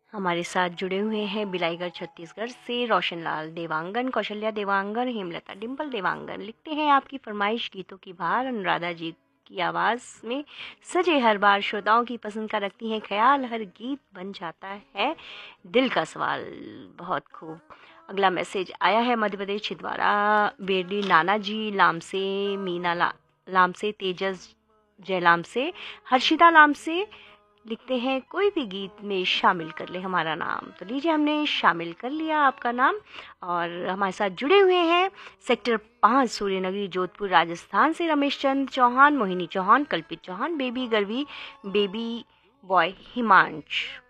हमारे साथ जुड़े हुए हैं बिलाईगढ़ छत्तीसगढ़ से रोशनलाल देवांगन, कौशल्या देवांगन, हेमलता डिम्पल देवांगन। लिखते हैं आपकी फरमाइश गीतों की भार अनुराधा जी की आवाज़ में सजे हर बार श्रोताओं की पसंद का रखती हैं ख्याल, हर गीत बन जाता है दिल का सवाल। बहुत खूब। अगला मैसेज आया है मध्य प्रदेश छिंदवाड़ा बेरडी नाना जी लाम से, मीना लाम से, तेजस जयलाम से, हर्षिता लाम से। लिखते हैं कोई भी गीत में शामिल कर ले हमारा नाम। तो लीजिए हमने शामिल कर लिया आपका नाम। और हमारे साथ जुड़े हुए हैं सेक्टर 5 सूर्यनगरी जोधपुर राजस्थान से रमेश चंद्र चौहान, मोहिनी चौहान, कल्पित Chauhan, baby गर्वी, baby boy Himansh.